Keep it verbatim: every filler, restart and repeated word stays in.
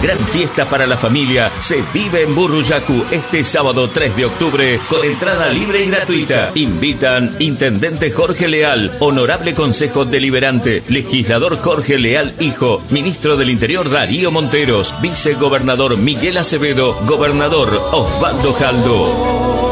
gran fiesta para la familia se vive en Burruyacu este sábado tres de octubre con entrada libre y gratuita. Invitan Intendente Jorge Leal, Honorable Consejo Deliberante, Legislador Jorge Leal Hijo, Ministro del Interior Darío Monteros, Vicegobernador Miguel Acevedo, Gobernador Osvaldo Jaldo.